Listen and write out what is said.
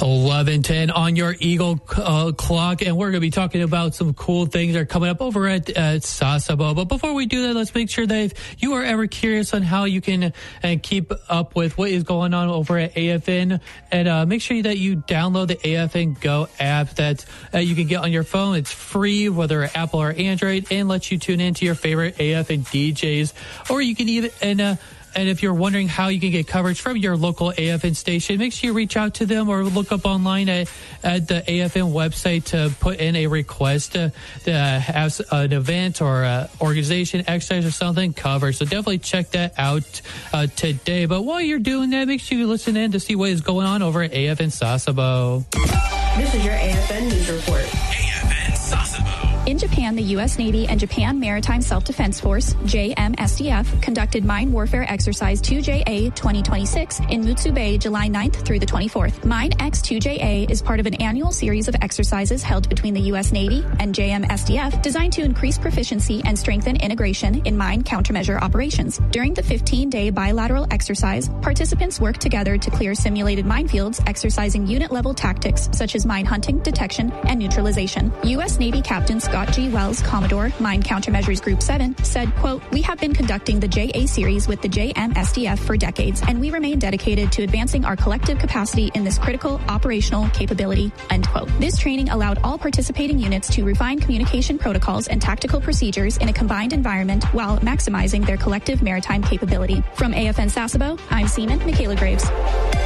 11:10 on your Eagle clock, and we're going to be talking about some cool things that are coming up over at Sasebo. But before we do that, let's make sure that if you are ever curious on how you can keep up with what is going on over at AFN, and make sure that you download the AFN Go app that you can get on your phone. It's free, whether Apple or Android, and lets you tune into your favorite AFN DJs. Or you can even and if you're wondering how you can get coverage from your local AFN station, make sure you reach out to them or look up online at the AFN website to put in a request to have an event or organization, exercise, or something covered. So definitely check that out today. But while you're doing that, make sure you listen in to see what is going on over at AFN Sasebo. This is your AFN News Report. AFN Sasebo. In Japan, the U.S. Navy and Japan Maritime Self-Defense Force, JMSDF, conducted Mine Warfare Exercise 2JA 2026 in Mutsu Bay, July 9th through the 24th. Mine X2JA is part of an annual series of exercises held between the U.S. Navy and JMSDF designed to increase proficiency and strengthen integration in mine countermeasure operations. During the 15-day bilateral exercise, participants work together to clear simulated minefields, exercising unit-level tactics such as mine hunting, detection, and neutralization. U.S. Navy Captain Scott G. Wells, Commodore, Mine Countermeasures Group 7, said, quote, "We have been conducting the JA series with the JMSDF for decades, and we remain dedicated to advancing our collective capacity in this critical operational capability," end quote. This training allowed all participating units to refine communication protocols and tactical procedures in a combined environment while maximizing their collective maritime capability. From AFN Sasebo, I'm Seaman Michaela Graves.